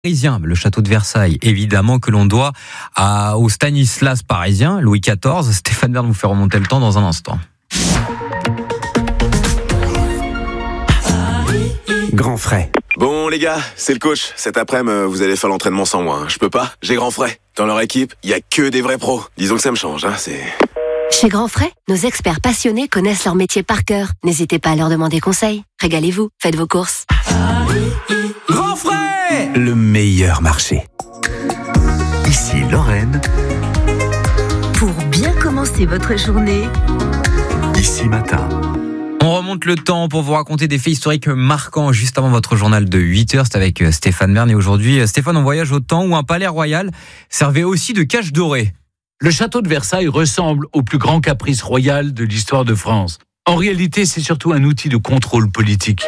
Parisien, le château de Versailles, évidemment que l'on doit au Stanislas parisien, Louis XIV. Stéphane Bern vous fait remonter le temps dans un instant. Grand frais. Bon les gars, c'est le coach. Cet après-midi, vous allez faire l'entraînement sans moi. Je peux pas, j'ai grand frais. Dans leur équipe, il y a que des vrais pros. Disons que ça me change, c'est... Chez Grand Frais, nos experts passionnés connaissent leur métier par cœur. N'hésitez pas à leur demander conseil. Régalez-vous, faites vos courses. Grand frais, le meilleur marché. Ici Lorraine. Pour bien commencer votre journée. Ici Matin. On remonte le temps pour vous raconter des faits historiques marquants juste avant votre journal de 8h. C'est avec Stéphane Bern. Et aujourd'hui, Stéphane, on voyage au temps où un palais royal servait aussi de cage dorée. Le château de Versailles ressemble au plus grand caprice royal de l'histoire de France. En réalité, c'est surtout un outil de contrôle politique.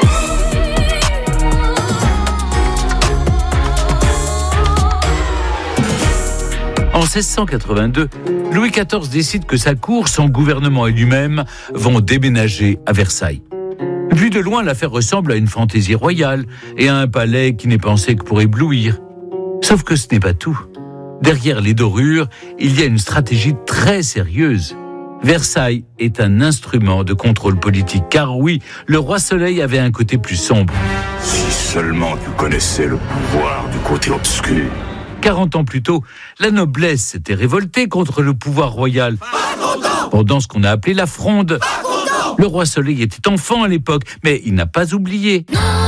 En 1682, Louis XIV décide que sa cour, son gouvernement et lui-même vont déménager à Versailles. Vu de loin, l'affaire ressemble à une fantaisie royale et à un palais qui n'est pensé que pour éblouir. Sauf que ce n'est pas tout. Derrière les dorures, il y a une stratégie très sérieuse. Versailles est un instrument de contrôle politique, car oui, le roi Soleil avait un côté plus sombre. Si seulement tu connaissais le pouvoir du côté obscur. 40 ans plus tôt, la noblesse s'était révoltée contre le pouvoir royal. Pendant ce qu'on a appelé la Fronde. Le roi Soleil était enfant à l'époque, mais il n'a pas oublié.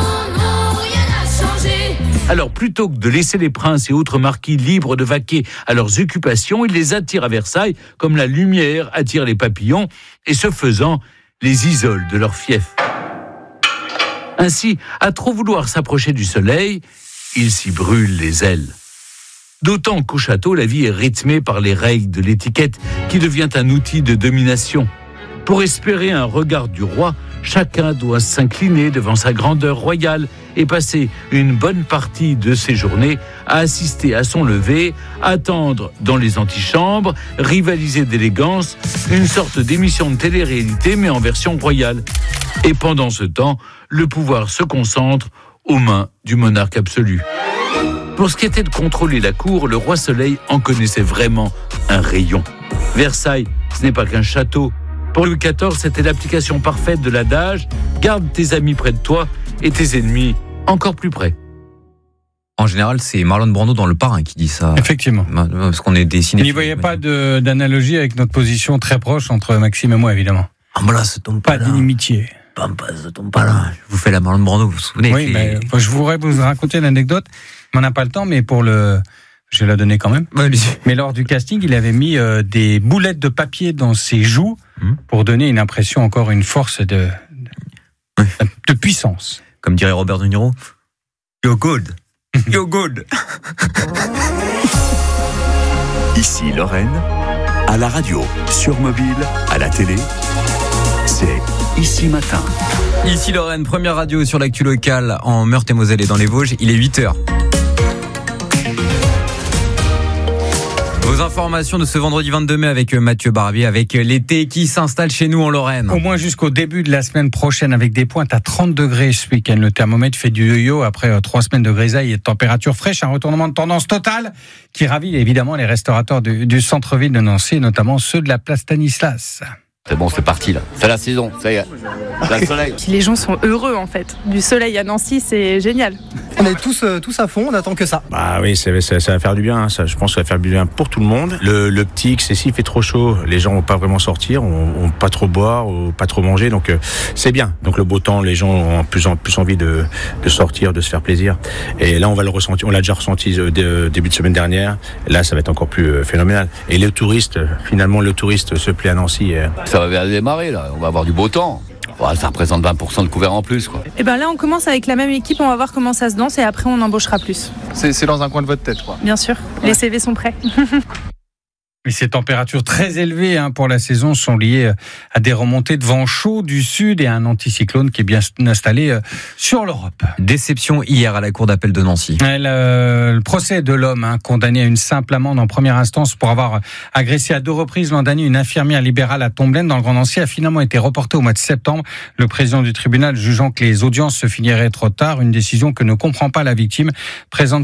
Alors, plutôt que de laisser les princes et autres marquis libres de vaquer à leurs occupations, il les attire à Versailles comme la lumière attire les papillons et, ce faisant, les isole de leur fief. Ainsi, à trop vouloir s'approcher du soleil, il s'y brûle les ailes. D'autant qu'au château, la vie est rythmée par les règles de l'étiquette qui devient un outil de domination. Pour espérer un regard du roi, chacun doit s'incliner devant sa grandeur royale et passer une bonne partie de ses journées à assister à son lever, attendre dans les antichambres, rivaliser d'élégance, une sorte d'émission de télé-réalité mais en version royale. Et pendant ce temps, le pouvoir se concentre aux mains du monarque absolu. Pour ce qui était de contrôler la cour, le roi Soleil en connaissait vraiment un rayon. Versailles, ce n'est pas qu'un château. Pour Louis XIV, c'était l'application parfaite de l'adage « Garde tes amis près de toi et tes ennemis encore plus près ». En général, c'est Marlon Brando dans Le Parrain qui dit ça. Effectivement. Parce qu'on est des cinéphiles. Il n'y voyait pas d'analogie avec notre position très proche entre Maxime et moi, évidemment. Ah, voilà, ça tombe pas Pas là. d'inimitié. Ça tombe pas là. Je vous fais la Marlon Brando, vous vous souvenez? Oui, mais je voudrais vous raconter l'anecdote. On n'a pas le temps, mais je vais la donner quand même. Ouais, mais lors du casting, il avait mis des boulettes de papier dans ses joues pour donner une impression, encore une force de puissance. Comme dirait Robert De Niro, you're good. You're good. Ici Lorraine, à la radio, sur mobile, à la télé, c'est Ici Matin. Ici Lorraine, première radio sur l'actu locale en Meurthe-et-Moselle et dans les Vosges. Il est 8h. Vos informations de ce vendredi 22 mai avec Mathieu Barbier, avec l'été qui s'installe chez nous en Lorraine. Au moins jusqu'au début de la semaine prochaine, avec des pointes à 30 degrés ce week-end. Le thermomètre fait du yo-yo après 3 semaines de grisaille et de température fraîche. Un retournement de tendance total qui ravit évidemment les restaurateurs du centre-ville de Nancy, notamment ceux de la place Stanislas. C'est bon, c'est parti là. C'est la saison, ça y est. Le soleil. Les gens sont heureux en fait. Du soleil à Nancy, c'est génial. On est tous à fond, on attend que ça. Bah oui, ça va faire du bien. Ça, je pense que ça va faire du bien pour tout le monde. Le petit, c'est s'il fait trop chaud, les gens vont pas vraiment sortir, on pas trop boire, ou pas trop manger, donc c'est bien. Donc le beau temps, les gens ont plus envie de sortir, de se faire plaisir. Et là, on va le ressentir. On l'a déjà ressenti début de semaine dernière. Là, ça va être encore plus phénoménal. Et les touristes, finalement, le touriste se plaît à Nancy. Ça va bien démarrer là. On va avoir du beau temps. Ça représente 20% de couvert en plus, quoi. Et ben là, on commence avec la même équipe, on va voir comment ça se danse et après, on embauchera plus. C'est dans un coin de votre tête, quoi. Bien sûr, les CV sont prêts. Mais ces températures très élevées pour la saison sont liées à des remontées de vent chaud du sud et à un anticyclone qui est bien installé sur l'Europe. Déception hier à la cour d'appel de Nancy. Le procès de l'homme condamné à une simple amende en première instance pour avoir agressé à 2 reprises l'an dernier une infirmière libérale à Tomblaine dans le Grand Nancy a finalement été reporté au mois de septembre. Le président du tribunal jugeant que les audiences se finiraient trop tard, une décision que ne comprend pas la victime, présente